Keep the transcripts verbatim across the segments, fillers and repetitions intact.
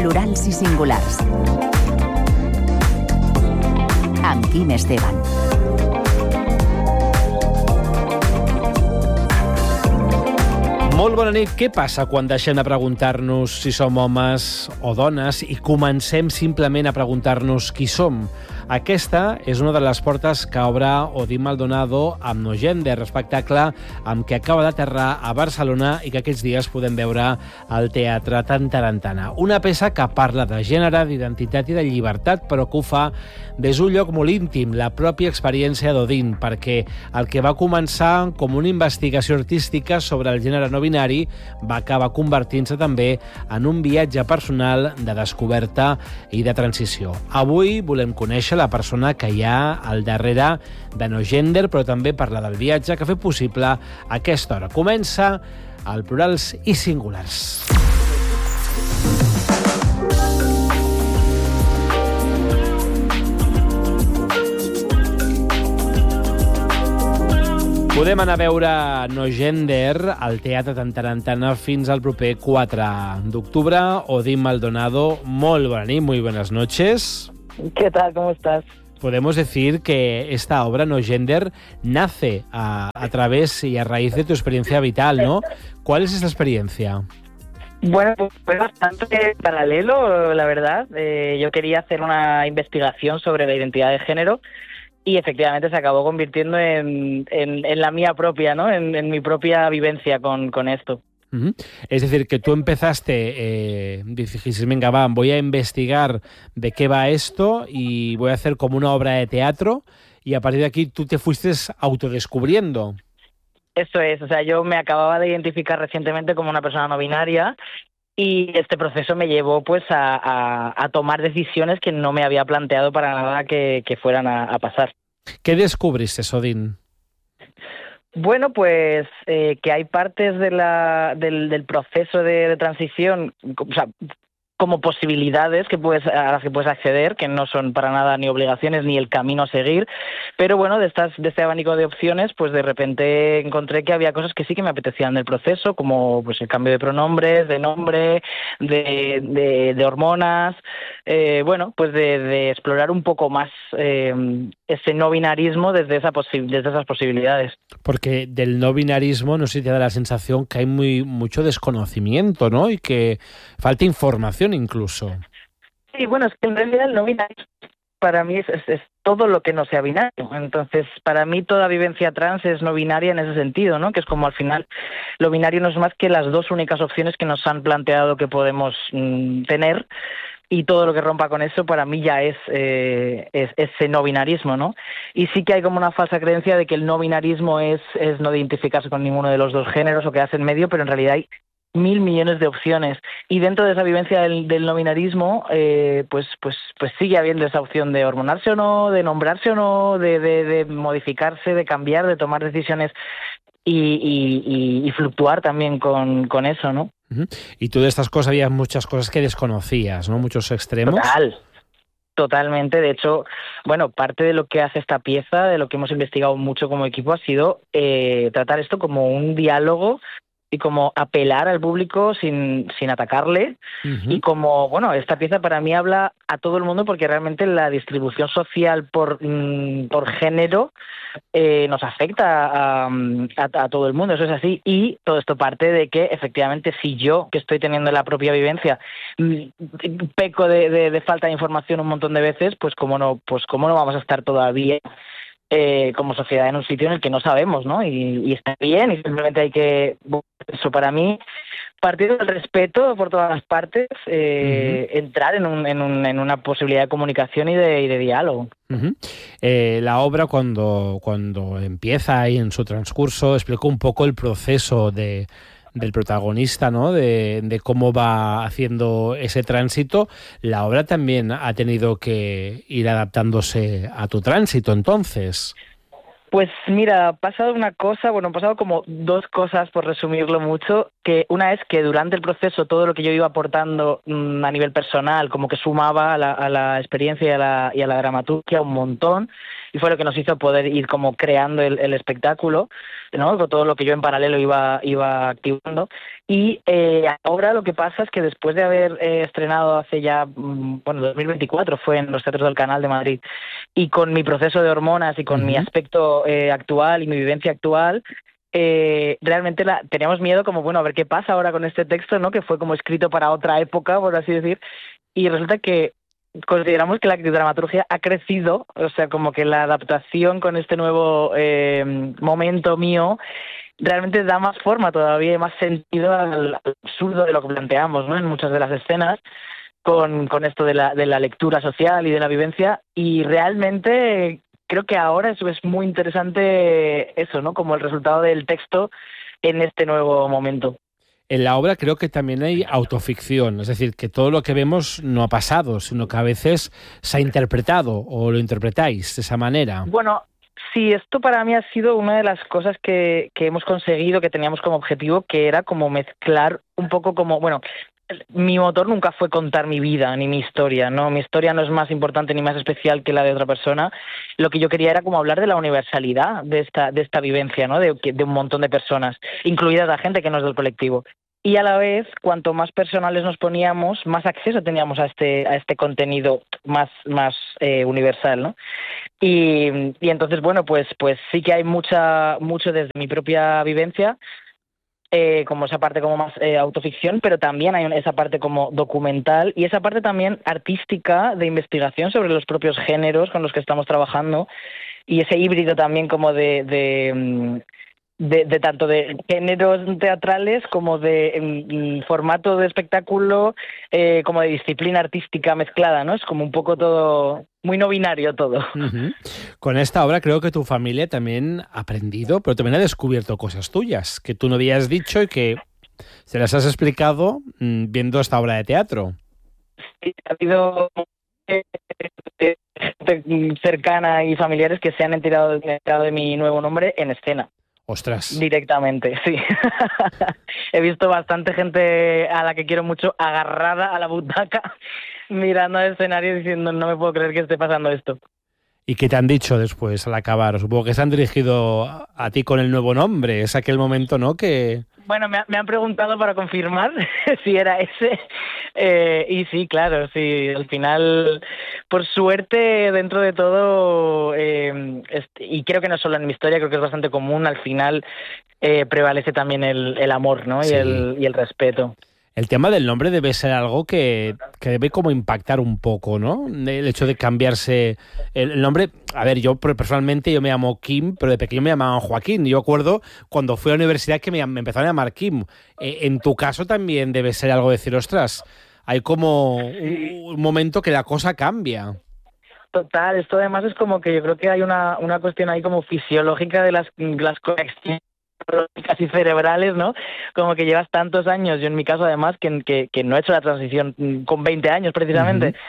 Plurals i singulars. Amb Quim Esteban. Molt bona nit. Què passa quan deixem de preguntar-nos si som homes o dones i comencem simplement a preguntar-nos qui som? Aquesta és una de les portes que obre Odín Maldonado amb No Gender, espectacle amb què acaba d'aterrar a Barcelona i que aquests dies podem veure al Teatre Tantarantana. Una peça que parla de gènere, d'identitat i de llibertat, però que ho fa des d'un lloc molt íntim, la pròpia experiència d'Odín, perquè el que va començar com una investigació artística sobre el gènere no binari va acabar convertint-se també en un viatge personal de descoberta i de transició. Avui volem conèixer la persona que hi ha al darrere de No Gender, però també parlar del viatge que ha fet possible aquesta hora. Comença el Plurals i Singulars. Podem anar a veure No Gender al Teatre Tantarantana fins al proper quatre d'octubre. Odín Maldonado, molt bona nit, muy buenas noches. ¿Qué tal? ¿Cómo estás? Podemos decir que esta obra, No Gender, nace a, a través y a raíz de tu experiencia vital, ¿no? ¿Cuál es esta experiencia? Bueno, pues fue bastante paralelo, la verdad. Eh, yo quería hacer una investigación sobre la identidad de género y efectivamente se acabó convirtiendo en, en, en la mía propia, ¿no? En, en mi propia vivencia con, con esto. Uh-huh. Es decir, que tú empezaste, eh, dijiste, venga, va, voy a investigar de qué va esto y voy a hacer como una obra de teatro, y a partir de aquí tú te fuiste autodescubriendo. Eso es, o sea, yo me acababa de identificar recientemente como una persona no binaria y este proceso me llevó pues a, a, a tomar decisiones que no me había planteado para nada que, que fueran a, a pasar. ¿Qué descubriste, Odín? Bueno, pues eh, que hay partes de la, del, del proceso de, de transición, o sea, como posibilidades que puedes, a las que puedes acceder, que no son para nada ni obligaciones ni el camino a seguir, pero bueno, de, estas, de este abanico de opciones, pues de repente encontré que había cosas que sí que me apetecían del proceso, como pues el cambio de pronombres, de nombre, de, de, de hormonas, eh, bueno, pues de, de explorar un poco más eh, ese no binarismo desde, esa posi- desde esas posibilidades. Porque del no binarismo no sé si te da la sensación que hay muy mucho desconocimiento, ¿no? Y que falta información incluso. Sí, bueno, es que en realidad el no binario para mí es, es, es todo lo que no sea binario. Entonces, para mí toda vivencia trans es no binaria en ese sentido, ¿no? Que es como al final lo binario no es más que las dos únicas opciones que nos han planteado que podemos mmm, tener, y todo lo que rompa con eso para mí ya es, eh, es ese no binarismo, ¿no? Y sí que hay como una falsa creencia de que el no binarismo es, es no identificarse con ninguno de los dos géneros o quedarse en medio, pero en realidad hay mil millones de opciones, y dentro de esa vivencia del, del no binarismo eh, pues, pues, pues sigue habiendo esa opción de hormonarse o no, de nombrarse o no, de, de, de modificarse, de cambiar, de tomar decisiones y, y, y, y fluctuar también con, con eso, ¿no? Uh-huh. Y tú de estas cosas había muchas cosas que desconocías, ¿no? Muchos extremos. Total. Totalmente, de hecho, bueno, parte de lo que hace esta pieza, de lo que hemos investigado mucho como equipo, ha sido eh, tratar esto como un diálogo y como apelar al público sin, sin atacarle. Uh-huh. Y como, bueno, esta pieza para mí habla a todo el mundo porque realmente la distribución social por, mm, por género eh, nos afecta a, a, a todo el mundo, eso es así. Y todo esto parte de que efectivamente si yo, que estoy teniendo la propia vivencia, peco de, de, de falta de información un montón de veces, pues cómo no, pues cómo no vamos a estar todavía Eh, como sociedad en un sitio en el que no sabemos, ¿no? Y, y está bien, y simplemente hay que, eso para mí, partir del respeto por todas las partes, eh, uh-huh. entrar en, un, en, un, en una posibilidad de comunicación y de, y de diálogo. Uh-huh. Eh, la obra cuando, cuando empieza y en su transcurso explica un poco el proceso de del protagonista, ¿no? De, de cómo va haciendo ese tránsito. La obra también ha tenido que ir adaptándose a tu tránsito, entonces. Pues mira, ha pasado una cosa, bueno, han pasado como dos cosas, por resumirlo mucho, que una es que durante el proceso todo lo que yo iba aportando mmm, a nivel personal como que sumaba a la, a la experiencia y a la, y a la dramaturgia un montón, y fue lo que nos hizo poder ir como creando el, el espectáculo, ¿no? Con todo lo que yo en paralelo iba, iba activando. Y eh, ahora lo que pasa es que después de haber eh, estrenado hace ya, bueno, dos mil veinticuatro fue en los Teatros del Canal de Madrid, y con mi proceso de hormonas y con uh-huh. mi aspecto eh, actual y mi vivencia actual, eh, realmente la, teníamos miedo como, bueno, a ver qué pasa ahora con este texto, ¿no? Que fue como escrito para otra época, por así decir, y resulta que consideramos que la dramaturgia ha crecido, o sea, como que la adaptación con este nuevo eh, momento mío realmente da más forma todavía y más sentido al, al absurdo de lo que planteamos, ¿no? En muchas de las escenas, con, con esto de la, de la lectura social y de la vivencia, y realmente creo que ahora eso es muy interesante, eso, ¿no? Como el resultado del texto en este nuevo momento. En la obra creo que también hay autoficción, es decir, que todo lo que vemos no ha pasado, sino que a veces se ha interpretado o lo interpretáis de esa manera. Bueno, sí, esto para mí ha sido una de las cosas que, que hemos conseguido, que teníamos como objetivo, que era como mezclar un poco como, bueno, mi motor nunca fue contar mi vida ni mi historia, ¿no? Mi historia no es más importante ni más especial que la de otra persona. Lo que yo quería era como hablar de la universalidad de esta, de esta vivencia, ¿no? De, de un montón de personas, incluida la gente que no es del colectivo. Y a la vez, cuanto más personales nos poníamos, más acceso teníamos a este a este contenido más más eh, universal, ¿no? Y, y entonces, bueno, pues pues sí que hay mucha mucho desde mi propia vivencia, eh, como esa parte como más eh, autoficción, pero también hay esa parte como documental y esa parte también artística de investigación sobre los propios géneros con los que estamos trabajando, y ese híbrido también como de... de De, de tanto de géneros teatrales como de en, formato de espectáculo, eh, como de disciplina artística mezclada, ¿no? Es como un poco todo, muy no binario todo. Uh-huh. Con esta obra creo que tu familia también ha aprendido, pero también ha descubierto cosas tuyas que tú no habías dicho y que se las has explicado mmm, viendo esta obra de teatro. Sí, ha habido gente cercana y familiares que se han enterado, enterado de mi nuevo nombre en escena. Ostras. Directamente, sí. He visto bastante gente a la que quiero mucho agarrada a la butaca, mirando al escenario diciendo no me puedo creer que esté pasando esto. ¿Y qué te han dicho después al acabar? Supongo que se han dirigido a ti con el nuevo nombre. Es aquel momento, ¿no? Que... Bueno, me, me han preguntado para confirmar si era ese. Eh, y sí, claro, sí. Al final, por suerte, dentro de todo, eh, este, y creo que no solo en mi historia, creo que es bastante común, al final eh, prevalece también el, el amor, ¿no? Sí. Y, el, y el respeto. El tema del nombre debe ser algo que, que debe como impactar un poco, ¿no? El hecho de cambiarse el, el nombre. A ver, yo personalmente yo me llamo Kim, pero de pequeño me llamaban Joaquín. Yo acuerdo cuando fui a la universidad que me, me empezaron a llamar Kim. Eh, en tu caso también debe ser algo de decir, ostras, hay como un, un momento que la cosa cambia. Total, esto además es como que yo creo que hay una, una cuestión ahí como fisiológica de las, las conexiones casi cerebrales, ¿no? Como que llevas tantos años, yo en mi caso además, que, que, que no he hecho la transición con veinte años precisamente. Uh-huh.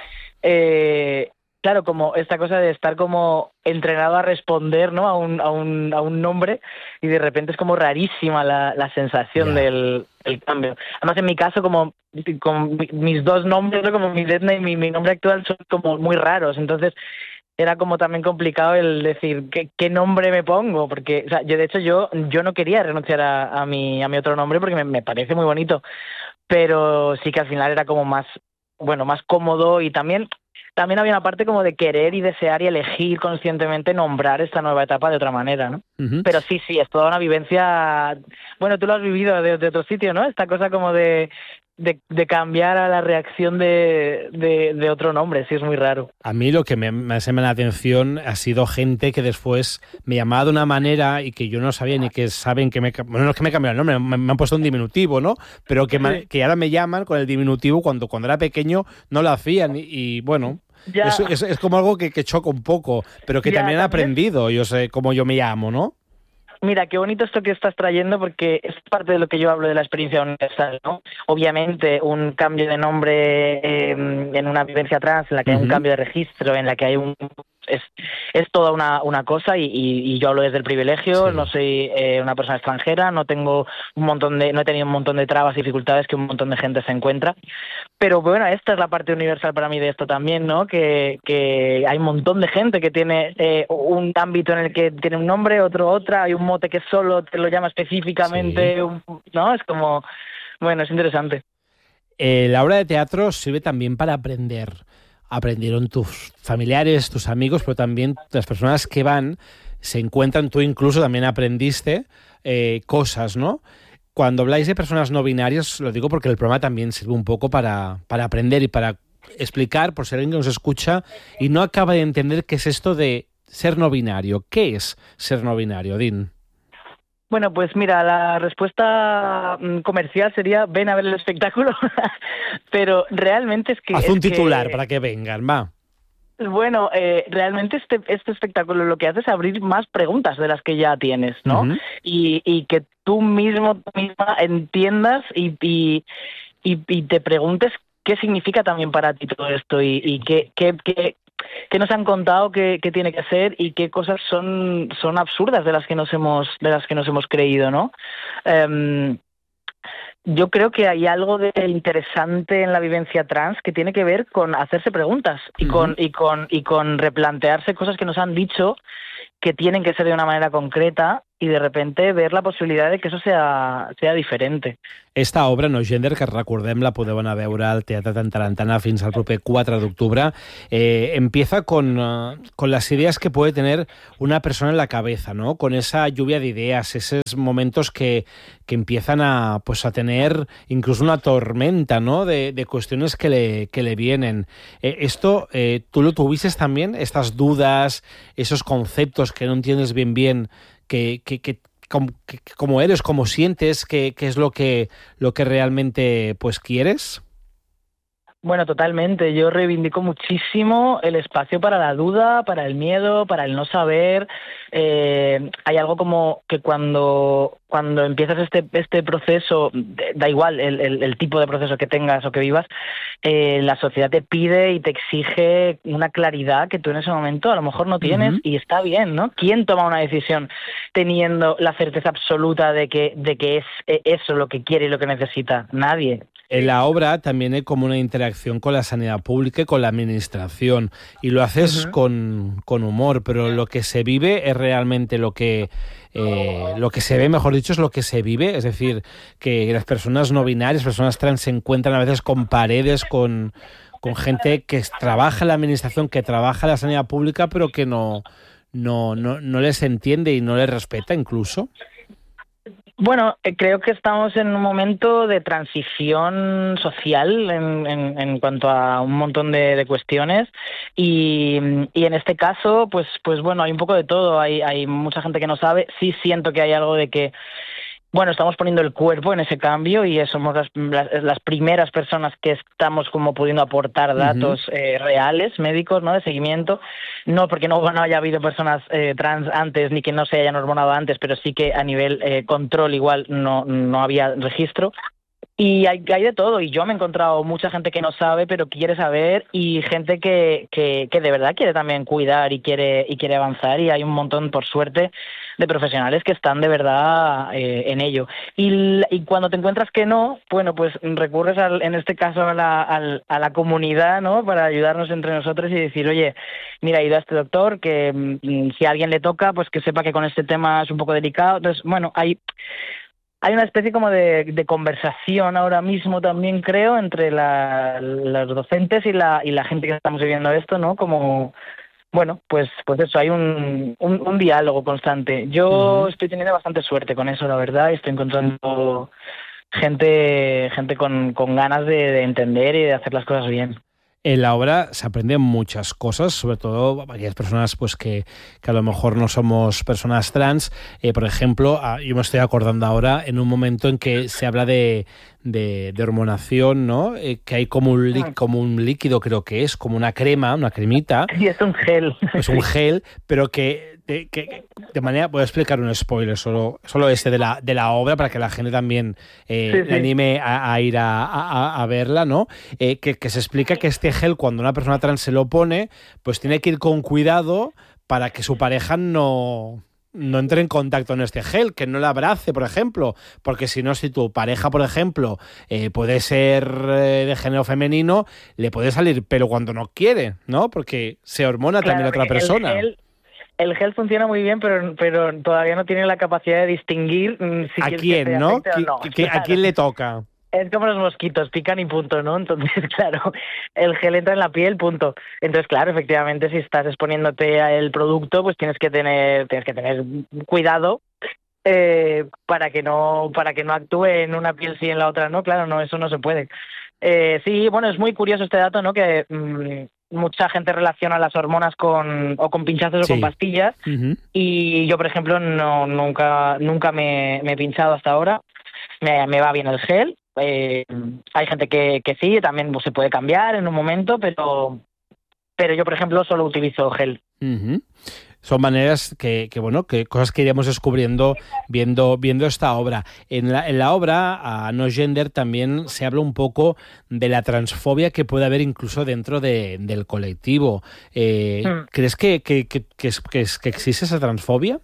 Eh, claro, como esta cosa de estar como entrenado a responder, ¿no? A un, a un, a un nombre, y de repente es como rarísima la, la sensación yeah. del, del cambio. Además, en mi caso, como con mis dos nombres, ¿no? Como mi death name y mi, mi nombre actual son como muy raros, entonces era como también complicado el decir qué, qué nombre me pongo, porque o sea, yo de hecho yo yo no quería renunciar a, a mi a mi otro nombre porque me, me parece muy bonito, pero sí que al final era como más bueno más cómodo, y también también había una parte como de querer y desear y elegir conscientemente nombrar esta nueva etapa de otra manera, ¿no? Uh-huh. Pero sí, sí, es toda una vivencia, bueno, tú lo has vivido de, de otro sitio, ¿no? Esta cosa como de De, de cambiar a la reacción de, de, de otro nombre, sí, es muy raro. A mí lo que me, me ha llamado la atención ha sido gente que después me llamaba de una manera y que yo no sabía ni que saben que me... Bueno, no es que me cambiaron el nombre, me, me han puesto un diminutivo, ¿no? Pero que, me, que ahora me llaman con el diminutivo cuando cuando era pequeño no lo hacían y, y bueno... Ya. Es, es, es como algo que, que choca un poco, pero que ya, también he aprendido, yo sé cómo yo me llamo, ¿no? Mira, qué bonito esto que estás trayendo, porque es parte de lo que yo hablo de la experiencia universal, ¿no? Obviamente, un cambio de nombre eh, en una vivencia trans, en la que uh-huh. hay un cambio de registro, en la que hay un es, es toda una, una cosa y, y, y yo hablo desde el privilegio, sí. no soy eh, una persona extranjera, no tengo un montón de, no he tenido un montón de trabas y dificultades que un montón de gente se encuentra. Pero bueno, esta es la parte universal para mí de esto también, ¿no? Que, que hay un montón de gente que tiene eh, un ámbito en el que tiene un nombre, otro otra, hay un mote que solo te lo llama específicamente, sí. un, ¿no? Es como, bueno, es interesante. Eh, la obra de teatro sirve también para aprender. Aprendieron tus familiares, tus amigos, pero también las personas que van, se encuentran, tú incluso también aprendiste eh, cosas, ¿no? Cuando habláis de personas no binarias, lo digo porque el programa también sirve un poco para, para aprender y para explicar, por si alguien que nos escucha y no acaba de entender qué es esto de ser no binario. ¿Qué es ser no binario, Din? Bueno, pues mira, la respuesta comercial sería ven a ver el espectáculo, pero realmente es que... Haz es un titular que, para que vengan, va. Bueno, eh, realmente este, este espectáculo lo que hace es abrir más preguntas de las que ya tienes, ¿no? Uh-huh. y, y que tú mismo, tú misma entiendas y, y, y, y te preguntes qué significa también para ti todo esto y, y qué, qué, qué, qué nos han contado que, que tiene que ser y qué cosas son, son absurdas de las que nos hemos, de las que nos hemos creído, ¿no? Um, Yo creo que hay algo de interesante en la vivencia trans que tiene que ver con hacerse preguntas y con uh-huh. y con y con replantearse cosas que nos han dicho que tienen que ser de una manera concreta y de repente ver la posibilitat de que això sea, sea diferente. Esta obra, No Gender, que recordem la podeu anar a veure al Teatre Tantarantana fins al proper cuatro de octubre, eh, empieza con, uh, con las ideas que puede tener una persona en la cabeza, ¿no? Con esa lluvia de ideas, esos momentos que, que empiezan a, pues, a tener incluso una tormenta, ¿no? De, de cuestiones que le, que le vienen. Eh, esto, eh, ¿tú lo tuviste también? Estas dudas, esos conceptos que no entiendes bien bien, que, que, que cómo, que, cómo eres, cómo sientes, qué, qué es lo que, lo que realmente pues quieres. Bueno, totalmente. Yo reivindico muchísimo el espacio para la duda, para el miedo, para el no saber. Eh, hay algo como que cuando, cuando empiezas este, este proceso, da igual el, el, el tipo de proceso que tengas o que vivas, eh, la sociedad te pide y te exige una claridad que tú en ese momento a lo mejor no tienes, uh-huh. y está bien, ¿no? ¿Quién toma una decisión teniendo la certeza absoluta de que, de que es eso lo que quiere y lo que necesita? Nadie. En la obra también hay como una interacción con la sanidad pública y con la administración, y lo haces uh-huh. con, con humor, pero lo que se vive es realmente lo que eh, lo que se ve, mejor dicho, es lo que se vive, es decir, que las personas no binarias, personas trans se encuentran a veces con paredes, con, con gente que trabaja en la administración, que trabaja en la sanidad pública, pero que no, no, no, no les entiende y no les respeta incluso. Bueno, eh, creo que estamos en un momento de transición social en, en, en cuanto a un montón de, de cuestiones y, y en este caso, pues, pues bueno, hay un poco de todo. Hay, hay mucha gente que no sabe. Sí siento que hay algo de que, bueno, estamos poniendo el cuerpo en ese cambio y somos las, las, las primeras personas que estamos como pudiendo aportar datos uh-huh. eh, reales, médicos, ¿no? De seguimiento. No porque no, no haya habido personas eh, trans antes ni que no se hayan hormonado antes, pero sí que a nivel eh, control igual no, no había registro. Y hay, hay de todo, y yo me he encontrado mucha gente que no sabe, pero quiere saber, y gente que, que, que de verdad quiere también cuidar y quiere, y quiere avanzar, y hay un montón, por suerte, de profesionales que están de verdad eh, en ello. Y, y cuando te encuentras que no, bueno, pues recurres al, en este caso a la, a, a la comunidad, ¿no? Para ayudarnos entre nosotros y decir, oye, mira, he ido a este doctor, que mm, si a alguien le toca, pues que sepa que con este tema es un poco delicado. Entonces, bueno, hay... Hay una especie como de, de conversación ahora mismo también, creo, entre la, los docentes y la, y la gente que estamos viviendo esto, ¿no? Como, bueno, pues, pues eso, hay un, un, un diálogo constante. Yo uh-huh. estoy teniendo bastante suerte con eso, la verdad, y estoy encontrando gente, gente con, con ganas de, de entender y de hacer las cosas bien. En la obra se aprenden muchas cosas, sobre todo aquellas personas pues que, que a lo mejor no somos personas trans. Eh, por ejemplo, yo me estoy acordando ahora en un momento en que se habla de, de, de hormonación, ¿no? Eh, que hay como un, li- como un líquido, creo que es, como una crema, una cremita. Sí, es un gel. Es un gel, pero que de, que, de manera... Voy a explicar un spoiler, solo, solo este de la, de la obra, para que la gente también eh, Sí, sí. le anime a, a ir a, a, a verla, ¿no? Eh, que, que se explica que este gel, cuando una persona trans se lo pone, pues tiene que ir con cuidado para que su pareja no... no entre en contacto en este gel, que no la abrace, por ejemplo, porque si no, si tu pareja, por ejemplo, eh, puede ser eh, de género femenino, le puede salir pelo cuando no quiere, ¿no? Porque se hormona Claro, también a otra el persona. gel- El gel funciona muy bien, pero, pero todavía no tiene la capacidad de distinguir mm, si ¿A quieres que quién, te no? afecte o ¿Qui- no. qui- ¿A Claro. quién le toca? Es como los mosquitos, pican y punto, ¿no? Entonces, claro, el gel entra en la piel, punto. Entonces, claro, efectivamente, si estás exponiéndote al producto, pues tienes que tener, tienes que tener cuidado eh, para que no, para que no actúe en una piel sí y en la otra no. Claro, no, eso no se puede. Eh, sí, bueno, es muy curioso este dato, ¿no? Que mmm, mucha gente relaciona las hormonas con o con pinchazos Sí. o con pastillas. Uh-huh. Y yo, por ejemplo, no nunca nunca me, me he pinchado hasta ahora. Me, me va bien el gel. Eh, hay gente que, que sí, también pues, se puede cambiar en un momento, pero, pero yo, por ejemplo, solo utilizo gel. Uh-huh. Son maneras que, que, bueno, que cosas que iremos descubriendo viendo, viendo esta obra. En la, en la obra, a No Gender, también se habla un poco de la transfobia que puede haber incluso dentro de, del colectivo. Eh, Mm. ¿Crees que, que, que, que, es- que, es- que existe esa transfobia?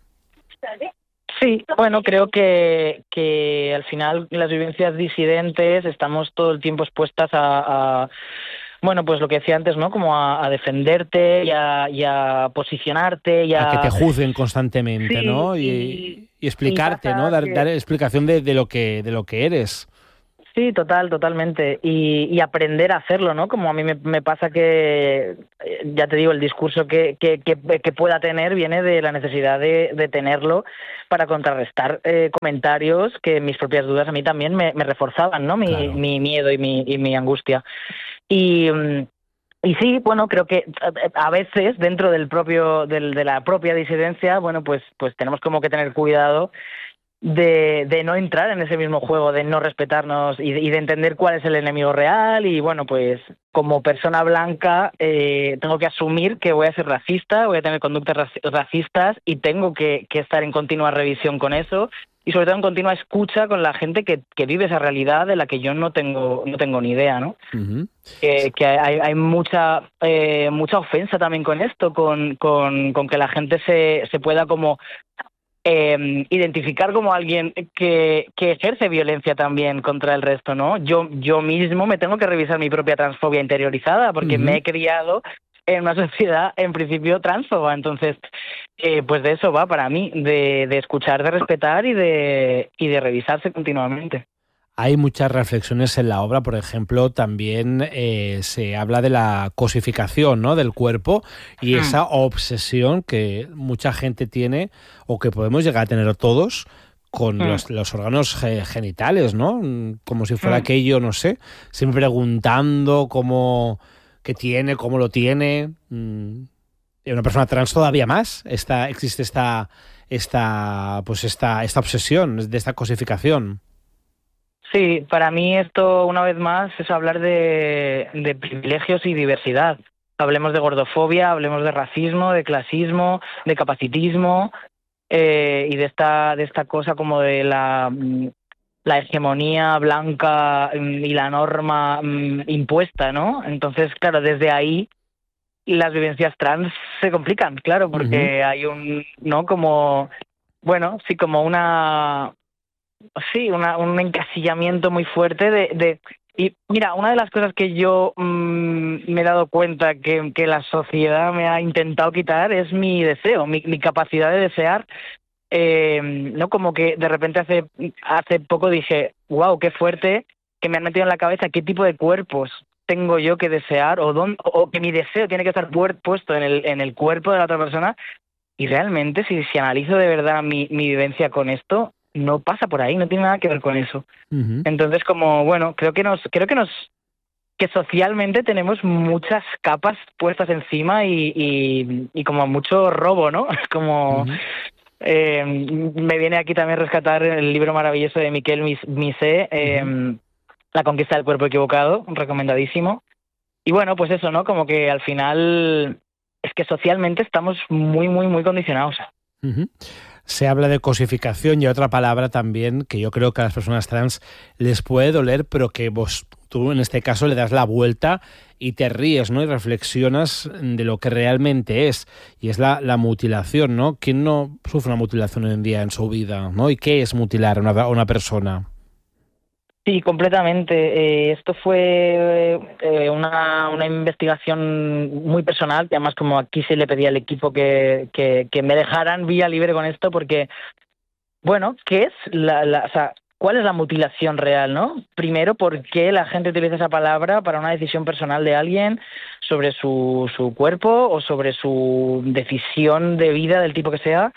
Sí, bueno, creo que, que al final las vivencias disidentes estamos todo el tiempo expuestas a, a bueno, pues lo que decía antes, ¿no? Como a, a defenderte y a, y a posicionarte y a... A que te juzguen constantemente, Sí, ¿no? Y, y- y explicarte, y pasa ¿no? Dar, que- dar explicación de, de lo que de lo que eres. Sí, total, totalmente. Y, y aprender a hacerlo, ¿no? Como a mí me, me pasa que, eh, ya te digo, el discurso que, que, que, que pueda tener viene de la necesidad de, de tenerlo para contrarrestar eh, comentarios que mis propias dudas a mí también me, me reforzaban, ¿no? Mi, Claro. mi miedo y mi, y mi angustia. Y... mm, Y sí, bueno, creo que a veces dentro del propio del, de la propia disidencia, bueno, pues pues tenemos como que tener cuidado de, de no entrar en ese mismo juego, de no respetarnos y de, y de entender cuál es el enemigo real. Y bueno, pues como persona blanca eh, tengo que asumir que voy a ser racista, voy a tener conductas raci- racistas y tengo que, que estar en continua revisión con eso. Y sobre todo en continua escucha con la gente que, que vive esa realidad de la que yo no tengo no tengo ni idea, ¿no? Uh-huh. Que, que hay, hay mucha eh, mucha ofensa también con esto, con, con, con que la gente se, se pueda como eh, identificar como alguien que, que ejerce violencia también contra el resto, ¿no? Yo, yo mismo me tengo que revisar mi propia transfobia interiorizada porque Ujú. me he criado en una sociedad en principio transfoba, entonces eh, pues de eso va para mí, de, de escuchar, de respetar y de, y de revisarse continuamente. Hay muchas reflexiones en la obra, por ejemplo, también eh, se habla de la cosificación, ¿no?, del cuerpo y Hmm. esa obsesión que mucha gente tiene o que podemos llegar a tener todos con Hmm. los, los órganos ge- genitales, ¿no? Como si fuera Hmm. aquello, no sé, siempre preguntando cómo qué tiene, cómo lo tiene. Mm. Y una persona trans todavía más. Esta, existe esta, esta, pues esta, esta obsesión de esta cosificación. Sí, para mí esto, una vez más, es hablar de, de privilegios y diversidad. Hablemos de gordofobia, hablemos de racismo, de clasismo, de capacitismo eh, y de esta, de esta cosa como de la, mm, la hegemonía blanca mm, y la norma mm, impuesta, ¿no? Entonces, claro, desde ahí las vivencias trans se complican, claro, porque hay un, ¿no? Como, bueno, sí, como una... Sí, una, un encasillamiento muy fuerte de, de... Y mira, una de las cosas que yo mmm, me he dado cuenta que, que la sociedad me ha intentado quitar es mi deseo, mi, mi capacidad de desear. Eh, no como que de repente hace, hace poco dije, wow, qué fuerte que me han metido en la cabeza qué tipo de cuerpos tengo yo que desear o, dónde, o que mi deseo tiene que estar puer- puesto en el, en el cuerpo de la otra persona. Y realmente, si, si analizo de verdad mi, mi vivencia con esto, no pasa por ahí, no tiene nada que ver con eso. Uh-huh. Entonces, como, bueno, creo que nos, creo que nos, que socialmente tenemos muchas capas puestas encima y, y, y como mucho robo, ¿no? Como, Uh-huh. eh, me viene aquí también rescatar el libro maravilloso de Miquel Mis- Misé, eh, Uh-huh. La conquista del cuerpo equivocado, recomendadísimo. Y bueno, pues eso, ¿no? Como que al final es que socialmente estamos muy, muy, muy condicionados. Uh-huh. Se habla de cosificación y otra palabra también que yo creo que a las personas trans les puede doler, pero que vos, tú en este caso le das la vuelta y te ríes, ¿no? Y reflexionas de lo que realmente es, y es la, la mutilación, ¿no? ¿Quién no sufre una mutilación hoy en día en su vida, ¿no? ¿Y qué es mutilar a una, a una persona? Sí, completamente. Eh, esto fue eh, una, una investigación muy personal, que además como aquí se le pedía al equipo que, que, que me dejaran vía libre con esto, porque, bueno, ¿qué es la, la, o sea, cuál es la mutilación real, ¿no? Primero, ¿por qué la gente utiliza esa palabra para una decisión personal de alguien sobre su, su cuerpo o sobre su decisión de vida del tipo que sea?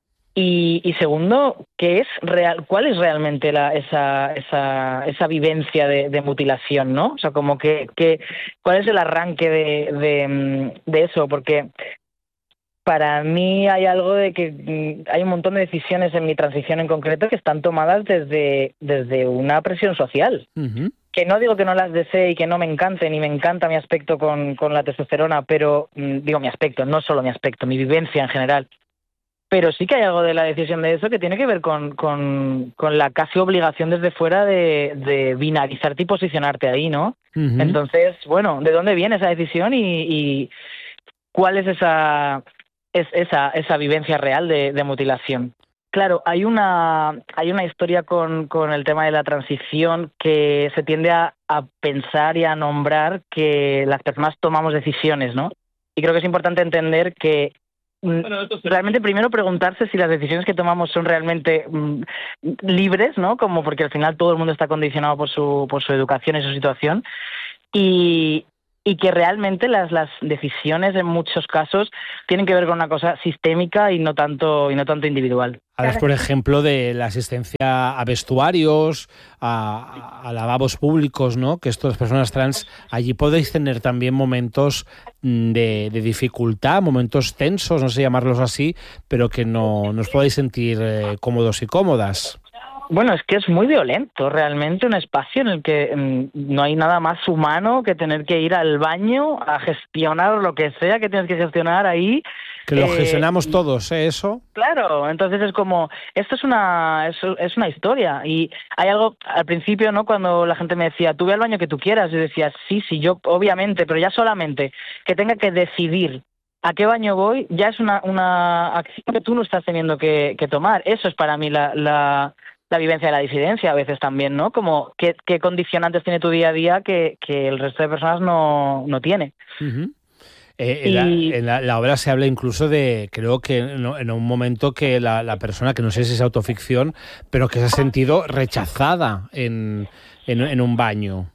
Y, y segundo, ¿qué es real? ¿Cuál es realmente la, esa, esa, esa vivencia de, de mutilación, ¿no? O sea, como que, que ¿cuál es el arranque de, de, de eso? Porque para mí hay algo de que hay un montón de decisiones en mi transición en concreto que están tomadas desde, desde una presión social. Uh-huh. Que no digo que no las desee y que no me encanten, y me encanta mi aspecto con, con la testosterona, pero digo mi aspecto, no solo mi aspecto, mi vivencia en general. Pero sí que hay algo de la decisión de eso que tiene que ver con, con, con la casi obligación desde fuera de, de binarizarte y posicionarte ahí, ¿no? Uh-huh. Entonces, bueno, ¿de dónde viene esa decisión y, y cuál es esa, es, esa, esa vivencia real de, de mutilación? Claro, hay una, hay una historia con, con el tema de la transición que se tiende a, a pensar y a nombrar que las personas tomamos decisiones, ¿no? Y creo que es importante entender que Bueno, realmente primero preguntarse si las decisiones que tomamos son realmente mm, libres, ¿no? Como porque al final todo el mundo está condicionado por su por su educación y su situación, y, y que realmente las las decisiones en muchos casos tienen que ver con una cosa sistémica y no tanto y no tanto individual. Hablas, por ejemplo, de la asistencia a vestuarios, a, a lavabos públicos, ¿no? Que estas personas trans, allí podéis tener también momentos de, de dificultad, momentos tensos, no sé llamarlos así, pero que no, no os podéis sentir eh, cómodos y cómodas. Bueno, es que es muy violento realmente un espacio en el que mmm, no hay nada más humano que tener que ir al baño a gestionar lo que sea que tienes que gestionar ahí. Que lo eh, gestionamos todos, ¿eh? Eso. Claro, entonces es como, esto es una, es, es una historia, y hay algo al principio, ¿no? Cuando la gente me decía, tú ve al baño que tú quieras, yo decía, sí, sí, yo obviamente, pero ya solamente que tenga que decidir a qué baño voy, ya es una, una acción que tú no estás teniendo que, que tomar. Eso es para mí la, la, la vivencia de la disidencia a veces también, ¿no? Como qué, qué condicionantes tiene tu día a día que, que el resto de personas no, no tiene. Uh-huh. Eh, en, y... la, en la, la obra se habla incluso de, creo que en, en un momento que la, la persona, que no sé si es autoficción, pero que se ha sentido rechazada en, en, en un baño.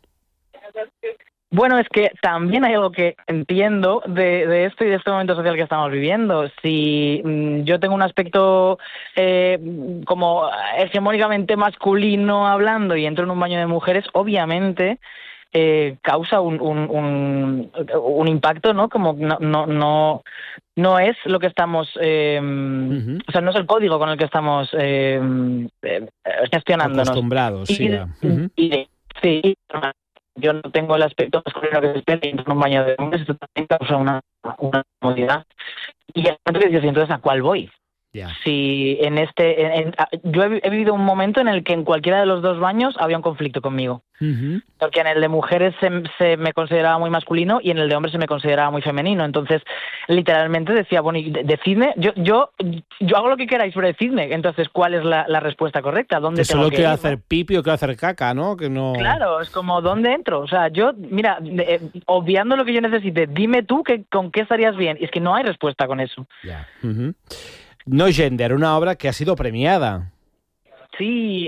Bueno, es que también hay algo que entiendo de, de esto y de este momento social que estamos viviendo. Si mmm, yo tengo un aspecto eh, como hegemónicamente masculino hablando y entro en un baño de mujeres, obviamente eh, causa un, un, un, un impacto, ¿no? Como no, no, no, no es lo que estamos, eh, uh-huh. o sea, no es el código con el que estamos eh, eh, gestionándonos. Acostumbrados, y, sí. Uh-huh. y, y, sí. Yo no tengo el aspecto masculino que se espera y entro en un baño de hombres, esto también causa una, una comodidad. Y entonces, ¿a cuál voy? Yeah. Si en este, en, en, yo he, he vivido un momento en el que en cualquiera de los dos baños había un conflicto conmigo. Uh-huh. Porque en el de mujeres se, se me consideraba muy masculino y en el de hombres se me consideraba muy femenino. Entonces, literalmente decía, bueno, decidme, yo yo yo hago lo que queráis, pero decidme. Entonces, ¿cuál es la, la respuesta correcta? ¿Dónde que tengo solo que quiero ir, hacer ¿no? pipi o quiero hacer caca, ¿no? Que no. Claro, es como, ¿dónde entro? O sea, yo, mira, eh, obviando lo que yo necesite, dime tú que, con qué estarías bien. Y es que no hay respuesta con eso. Yeah. Uh-huh. No Gender, una obra que ha sido premiada. Sí,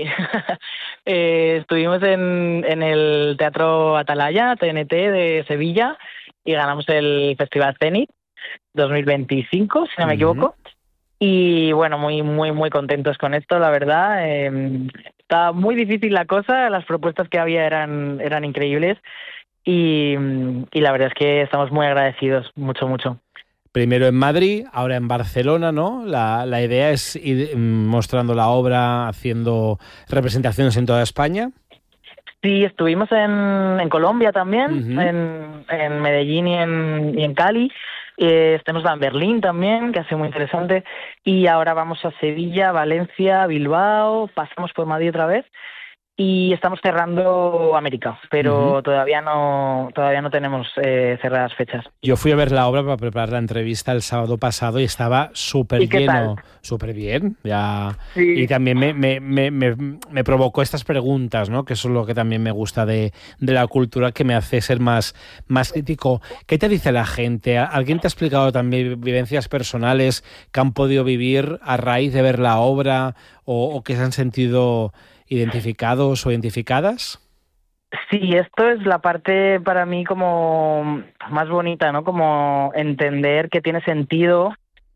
eh, estuvimos en, en el Teatro Atalaya, T N T de Sevilla, y ganamos el Festival Zenit dos mil veinticinco, si no me uh-huh. equivoco. Y bueno, muy, muy, muy contentos con esto, la verdad. Eh, estaba muy difícil la cosa, las propuestas que había eran, eran increíbles, y, y la verdad es que estamos muy agradecidos, mucho, mucho. Primero en Madrid, ahora en Barcelona, ¿no? La, la idea es ir mostrando la obra, haciendo representaciones en toda España. Sí, estuvimos en, en Colombia también, Uh-huh. en, en Medellín y en, y en Cali. Eh, estamos en Berlín también, que ha sido muy interesante. Y ahora vamos a Sevilla, Valencia, Bilbao, pasamos por Madrid otra vez. Y estamos cerrando América, pero uh-huh. todavía no todavía no tenemos eh, cerradas fechas. Yo fui a ver la obra para preparar la entrevista el sábado pasado y estaba súper lleno, súper bien. Ya. Sí. Y también me, me, me, me, me provocó estas preguntas, ¿no? Que eso es lo que también me gusta de, de la cultura, que me hace ser más, más crítico. ¿Qué te dice la gente? ¿Alguien te ha explicado también vivencias personales que han podido vivir a raíz de ver la obra o, o que se han sentido identificados o identificadas? Sí, esto es la parte para mí como más bonita, ¿no? Como entender que tiene sentido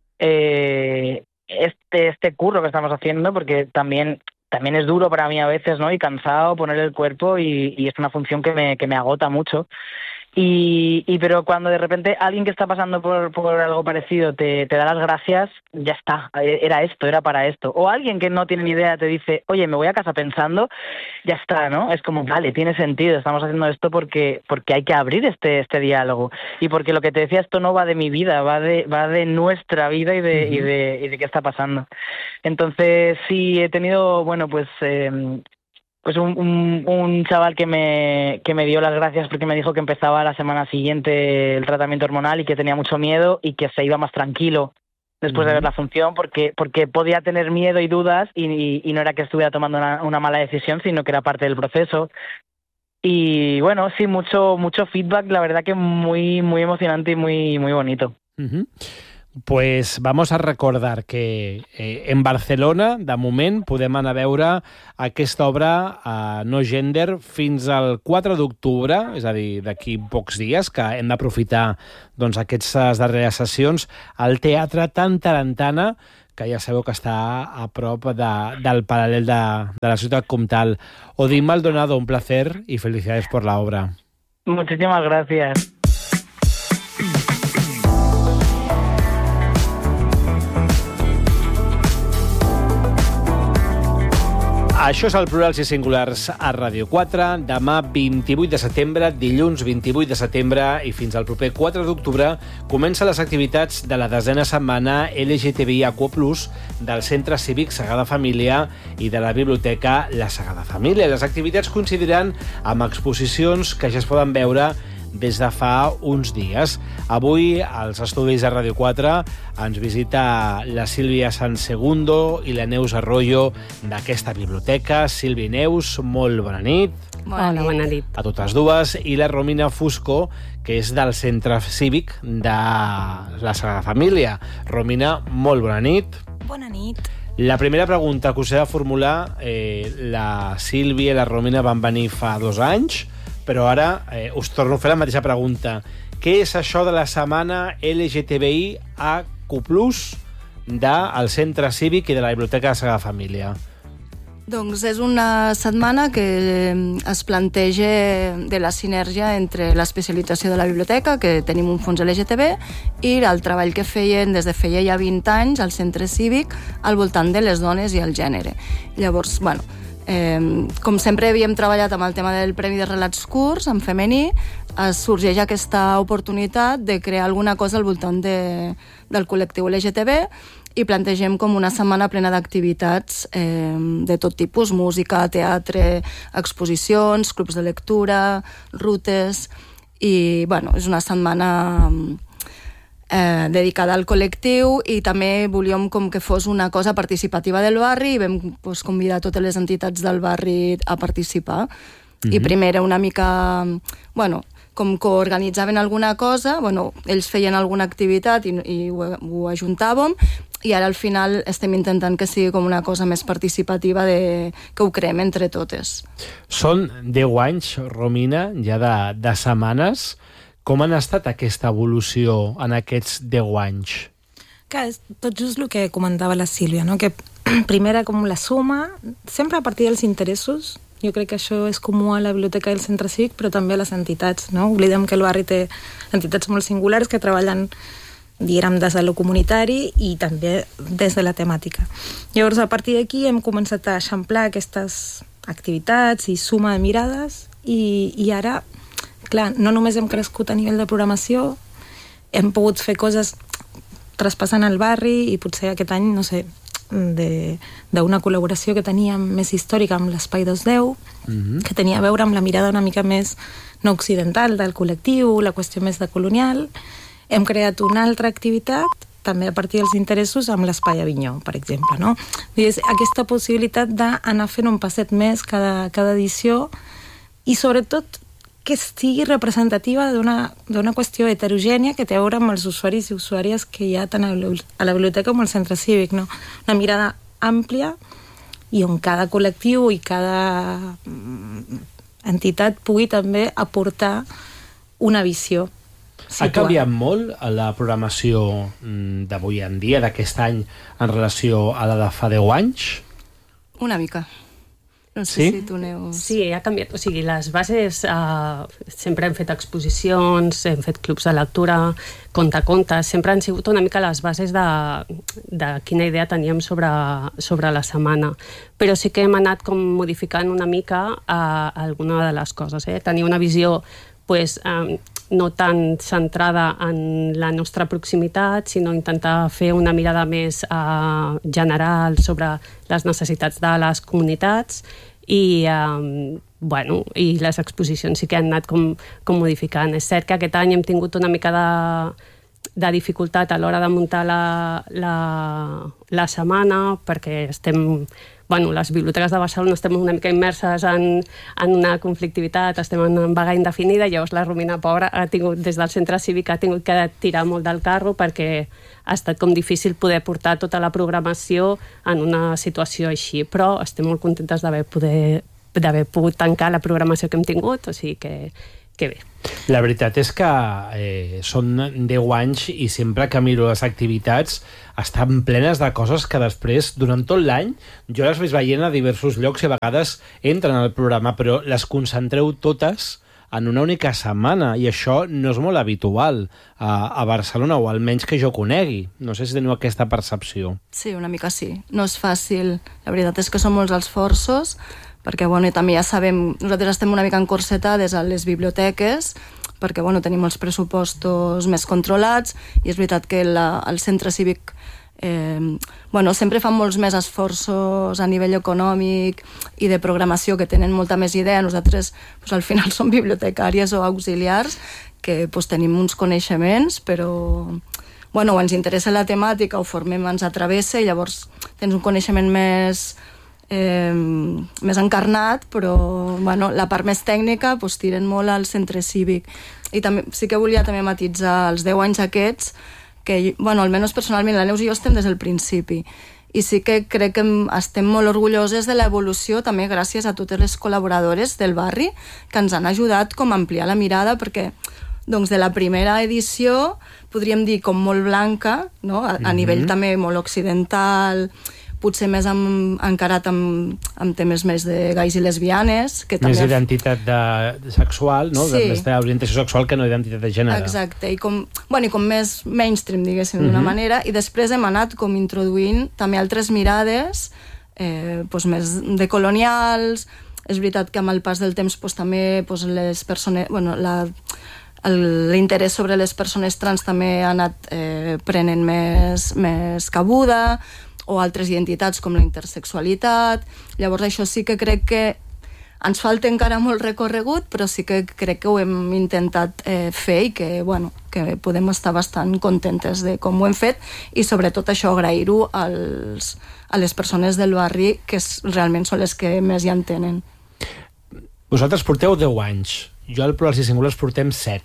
eh, este este curro que estamos haciendo, porque también también es duro para mí a veces, ¿no? Y cansado poner el cuerpo y, y es una función que me que me agota mucho. Y, y pero cuando de repente alguien que está pasando por, por algo parecido te, te da las gracias, ya está, era esto, era para esto. O alguien que no tiene ni idea te dice, oye, me voy a casa pensando, ya está, ¿no? Es como, vale, tiene sentido, estamos haciendo esto porque porque hay que abrir este este diálogo. Y porque lo que te decía, esto no va de mi vida, va de va de nuestra vida y de, uh-huh. y de, y de qué está pasando. Entonces, sí, he tenido, bueno, pues... Eh, Pues un, un, un chaval que me, que me dio las gracias porque me dijo que empezaba la semana siguiente el tratamiento hormonal y que tenía mucho miedo y que se iba más tranquilo después uh-huh. de ver la función porque, porque podía tener miedo y dudas y, y, y no era que estuviera tomando una, una mala decisión, sino que era parte del proceso. Y bueno, sí, mucho, mucho feedback, la verdad que muy, muy emocionante y muy, muy bonito. Uh-huh. Pues vamos a recordar que eh, en Barcelona, de moment, podem anar a veure aquesta obra a No Gender fins al quatre d'octubre, és a dir, d'aquí pocs dies, que hem d'aprofitar doncs, aquestes darreres sessions, al Teatre Tantarantana, que ja sabeu que està a prop de, del paral·lel de, de la ciutat comtal. Odín Maldonado, un placer y felicidades por la obra. Muchísimas gracias. Això és el Plurals i Singulars a Ràdio quatre. Demà, vint-i-vuit de setembre, dilluns vint-i-vuit de setembre i fins al proper quatre d'octubre comencen les activitats de la desena setmana L G T B I A Q plus del Centre Cívic Sagrada Família i de la Biblioteca La Sagrada Família. Les activitats coincidiran amb exposicions que ja es poden veure des de fa uns dies. Avui, als estudis de Ràdio quatre, ens visita la Sílvia Sansegundo i la Neus Arroyo d'aquesta biblioteca. Sílvia i Neus, molt bona nit. Bona nit. Bona nit. A totes dues. I la Romina Fusco, que és del Centre Cívic de la Sagrada Família. Romina, molt bona nit. Bona nit. La primera pregunta que us he de formular, eh, la Sílvia i la Romina van venir fa dos anys, però ara eh, us torno a fer la mateixa pregunta. Què és això de la setmana L G T B I A Q plus del Centre Cívic i de la Biblioteca de la Sagrada Família? Doncs és una setmana que es planteja de la sinergia entre l'especialització de la biblioteca, que tenim un fons L G T B, i el treball que feien des de feia ja vint anys al Centre Cívic al voltant de les dones i el gènere. Llavors, bueno, Eh, com sempre havíem treballat amb el tema del Premi de Relats Curts, en femení, es sorgeix aquesta oportunitat de crear alguna cosa al voltant de, del col·lectiu L G T B i plantegem com una setmana plena d'activitats eh, de tot tipus, música, teatre, exposicions, clubs de lectura, rutes, i bueno, és una setmana Eh, dedicada al col·lectiu i també volíem com que fos una cosa participativa del barri i vam pues, convidar totes les entitats del barri a participar. Mm-hmm. I primer era una mica, bueno, com que organitzaven alguna cosa, bueno, ells feien alguna activitat i, i ho, ho ajuntàvem, i ara al final estem intentant que sigui com una cosa més participativa de, que ho creem entre totes. Són deu anys, Romina, ja de, de setmanes. Com han estat aquesta evolució en aquests deu anys? Que és tot just el que comentava la Sílvia, no? Que primer era com la suma, sempre a partir dels interessos. Jo crec que això és comú a la biblioteca del Centre Cívic, però també a les entitats, no? Oblidem que el barri té entitats molt singulars que treballen, diguem, des de lo comunitari i també des de la temàtica. Llavors, a partir d'aquí hem començat a eixamplar aquestes activitats i suma de mirades, i, i ara, clar, no només hem crescut a nivell de programació, hem pogut fer coses traspassant el barri, i potser aquest any, no sé, d'una col·laboració que teníem més històrica amb l'Espai dos deu, mm-hmm. que tenia a veure amb la mirada una mica més no occidental del col·lectiu, la qüestió més de colonial. Hem creat una altra activitat, també a partir dels interessos, amb l'Espai Avinyó, per exemple, no? És aquesta possibilitat d'anar fent un passet més cada, cada edició, i sobretot que estigui representativa d'una qüestió heterogènia que té a veure amb els usuaris i usuàries que hi ha tant a la biblioteca com al centre cívic, no? Una mirada àmplia, i on cada col·lectiu i cada entitat pugui també aportar una visió. Ha canviat molt la programació d'avui en dia, d'aquest any, en relació a la de fa deu anys? Una mica. No sé sí? si tu, Neus... Sí, ha canviat. O sigui, les bases... Eh, sempre hem fet exposicions, hem fet clubs de lectura, contacontes, sempre han sigut una mica les bases de, de quina idea teníem sobre, sobre la setmana. Però sí que hem anat com modificant una mica eh, alguna de les coses. Eh? Tenir una visió pues, eh, no tan centrada en la nostra proximitat, sinó intentar fer una mirada més eh, general sobre les necessitats de les comunitats, i, eh, bueno, i les exposicions sí que han anat com, com modificant. És cert que aquest any hem tingut una mica de, de dificultat a l'hora de muntar la, la, la setmana, perquè estem... Bueno, les biblioteques de Barcelona estem una mica immerses en, en una conflictivitat, estem en vaga indefinida, llavors la Romina, pobra, ha tingut, des del centre cívic ha tingut que tirar molt del carro perquè ha estat com difícil poder portar tota la programació en una situació així, però estem molt contentes d'haver poder d'haver pogut tancar la programació que hem tingut, o sigui que, que bé. La veritat és que eh, són deu anys i sempre que miro les activitats estan plenes de coses que després, durant tot l'any, jo les vaig veient a diversos llocs i a vegades entren al programa, però les concentreu totes en una única setmana, i això no és molt habitual a, a Barcelona, o almenys que jo conegui. No sé si teniu aquesta percepció. Sí, una mica sí. No és fàcil. La veritat és que són molts esforços, perquè bueno, i també ja sabem, nosaltres estem una mica encorsetades a les biblioteques, perquè bueno, tenim els pressupostos més controlats, i és veritat que la, el centre cívic eh, bueno, sempre fan molts més esforços a nivell econòmic i de programació, que tenen molta més idea. Nosaltres pues, al final som bibliotecàries o auxiliars que pues, tenim uns coneixements, però bueno, ens interessa la temàtica, ho formem, ens atravessa, i llavors tens un coneixement més... Eh, més encarnat, però bueno, la part més tècnica pues, tiren molt al centre cívic. I també, sí que volia també matitzar els deu anys aquests, que bueno, almenys personalment la Neus i jo estem des del principi, i sí que crec que estem molt orgulloses de l'evolució, també gràcies a totes les col·laboradores del barri que ens han ajudat com a ampliar la mirada, perquè doncs, de la primera edició podríem dir com molt blanca, no? a, a nivell mm-hmm. també molt occidental, potser més amb, encarat amb, amb temes més de gais i lesbianes. Que també... Més identitat de, de sexual, no? Sí. Més d'orientació sexual que no identitat de gènere. Exacte, i com, bueno, i com més mainstream, diguéssim, d'una mm-hmm. manera, i després hem anat com introduint també altres mirades, eh, doncs més decolonials. És veritat que amb el pas del temps doncs, també doncs, les persones... Bueno, la, l'interès sobre les persones trans també ha anat eh, prenent més, més cabuda, o altres identitats com la intersexualitat. Llavors això sí que crec que ens falta encara molt recorregut, però sí que crec que ho hem intentat eh, fer, i que, bueno, que podem estar bastant contentes de com ho hem fet, i sobretot això agrair-ho als, a les persones del barri, que és, realment són les que més hi entenen. Vosaltres porteu deu anys, jo al Plurals i Singulars portem set.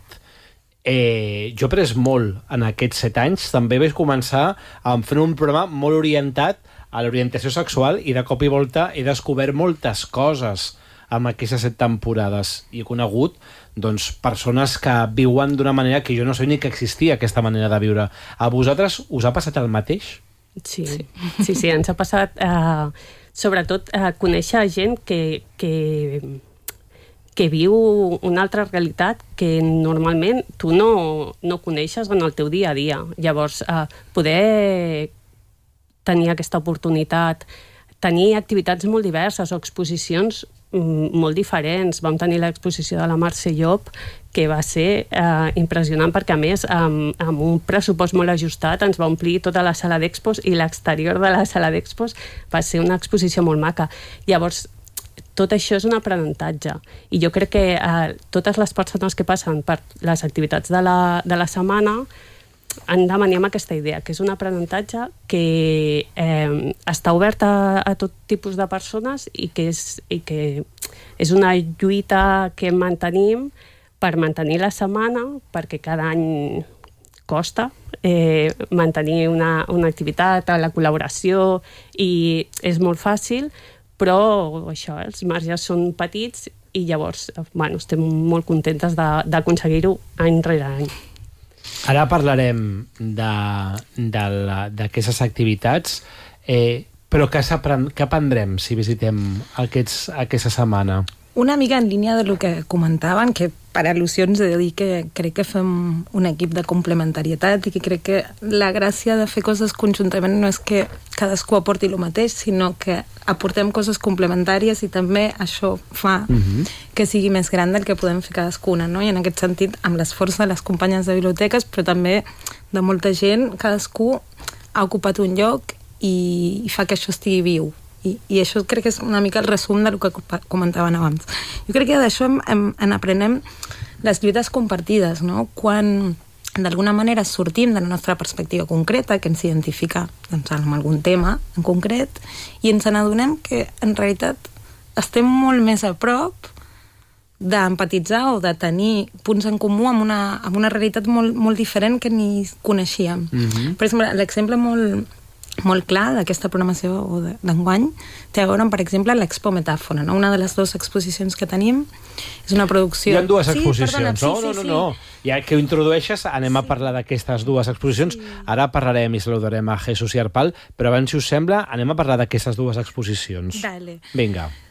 Eh, jo he après molt en aquests set anys. També vaig començar a fer un programa molt orientat a l'orientació sexual, i de cop i volta he descobert moltes coses amb aquestes set temporades, i he conegut doncs, persones que viuen d'una manera que jo no sé ni que existia aquesta manera de viure. A vosaltres us ha passat el mateix? Sí, sí, sí, sí ens ha passat eh, sobretot eh, conèixer gent que... que que viu una altra realitat que normalment tu no, no coneixes en el teu dia a dia. Llavors, eh, poder tenir aquesta oportunitat, tenir activitats molt diverses o exposicions molt diferents. Vam tenir l'exposició de la Mercè Llop, que va ser eh, impressionant perquè, a més, amb, amb un pressupost molt ajustat ens va omplir tota la sala d'expos i l'exterior de la sala d'expos va ser una exposició molt maca. Llavors, tot això és un aprenentatge i jo crec que eh, totes les persones que passen per les activitats de la, de la setmana han de venir amb aquesta idea, que és un aprenentatge que eh, està obert a, a tot tipus de persones i que, és, i que és una lluita que mantenim per mantenir la setmana, perquè cada any costa eh, mantenir una, una activitat, la col·laboració, i és molt fàcil, però això, els marges són petits i llavors bueno, estem molt contentes d'aconseguir-ho any rere any. Ara parlarem d'aquestes activitats, eh, però què, què aprendrem si visitem aquests, aquesta setmana? Una mica en línia del que comentaven, que per al·lusions he de dir que crec que fem un equip de complementarietat i que crec que la gràcia de fer coses conjuntament no és que cadascú aporti el mateix, sinó que aportem coses complementàries i també això fa uh-huh. que sigui més gran del que podem fer cadascuna, no? I en aquest sentit, amb l'esforç de les companyes de biblioteques, però també de molta gent, cadascú ha ocupat un lloc i, i fa que això estigui viu. I, i això crec que és una mica el resum del que comentaven abans. Jo crec que d'això en, en, en aprenem les lluites compartides, no? Quan d'alguna manera sortim de la nostra perspectiva concreta, que ens identifica doncs, amb algun tema en concret, i ens n'adonem que en realitat estem molt més a prop d'empatitzar o de tenir punts en comú amb una, amb una realitat molt, molt diferent que ni coneixíem. Mm-hmm. Per exemple, l'exemple molt... molt clar d'aquesta programació d'enguany té a veure amb, per exemple, l'Expo Metàfora, no? Una de les dues exposicions que tenim és una producció... Hi ha dues exposicions, sí, perdona, no? Sí, no, sí, no, no, no. Ja que ho introdueixes, anem sí. a parlar d'aquestes dues exposicions. Sí. Ara parlarem i saludarem a Jesús i Arpal, però abans, si us sembla, anem a parlar d'aquestes dues exposicions. Dale. Vinga.